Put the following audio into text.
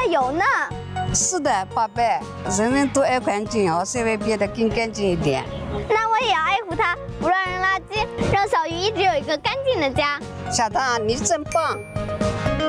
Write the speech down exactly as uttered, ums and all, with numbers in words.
有呢。 是的，宝贝，人人都爱环境哦，社会变得更干净一点。 那我也要爱护它，不乱扔垃圾，让小鱼一直有一个干净的家。 小唐，你真棒！